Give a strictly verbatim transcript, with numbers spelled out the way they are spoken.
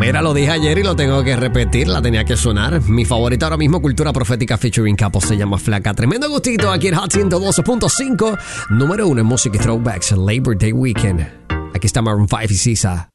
Mira, lo dije ayer y lo tengo que repetir, la tenía que sonar. Mi favorita ahora mismo, Cultura Profética featuring Capo, se llama Flaca. Tremendo gustito aquí en Hot ciento doce punto cinco. Número uno en música y throwbacks, Labor Day Weekend. Aquí está Maroon cinco y Sisa.